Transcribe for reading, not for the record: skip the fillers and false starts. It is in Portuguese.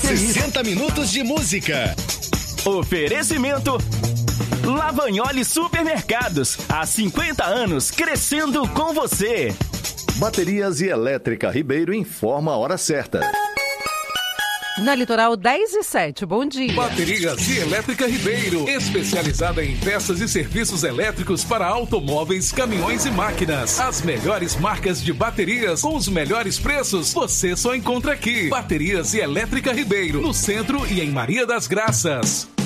60 minutos de música. Oferecimento Lavagnoli Supermercados. Há 50 anos, crescendo com você. Baterias e Elétrica Ribeiro informa a hora certa. Na Litoral 10:07, bom dia. Baterias e Elétrica Ribeiro, especializada em peças e serviços elétricos para automóveis, caminhões e máquinas. As melhores marcas de baterias com os melhores preços, você só encontra aqui. Baterias e Elétrica Ribeiro, no centro e em Maria das Graças.